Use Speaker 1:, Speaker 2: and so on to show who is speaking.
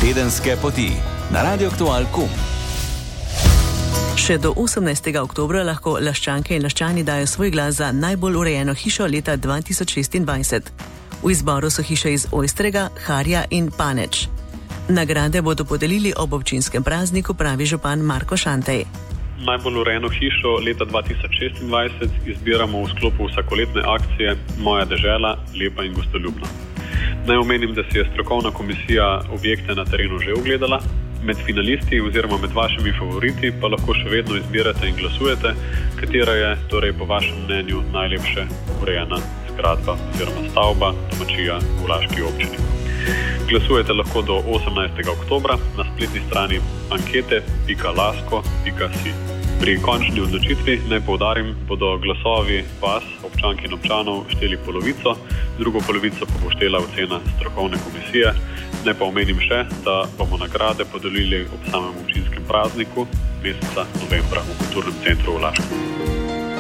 Speaker 1: Tedenske poti na radioaktual.com.
Speaker 2: Še do 18. oktobra lahko Laščanke in Laščani dajo svoj glas za najbolj urejeno hišo leta 2026. V izboru so hiše iz Ojstrega, Harja in Paneč. Nagrade bodo podelili ob občinskem prazniku, pravi župan Marko Šantej.
Speaker 3: Najbolj urejeno hišo leta 2026 izbiramo v sklopu vsakoletne akcije Moja dežela, lepa in gostoljubna. Naj omenim, da si je strokovna komisija objekte na terenu že ogledala. Med finalisti oziroma med vašimi favoriti pa lahko še vedno izbirate in glasujete, katera je torej po vašem mnenju najlepše urejena zgradba oziroma stavba domačija v Laški občini. Glasujete lahko do 18. oktobra na spletni strani ankete.lasko.si. Pri končni odločitvi, naj poudarim, bodo glasovi vas, občank in občanov, šteli polovico, drugo polovico pa bo štela ocena strokovne komisije. Naj pa omenim še, da bomo nagrade podelili ob samem občinskem prazniku meseca novembra v Kulturnem centru v Laškem.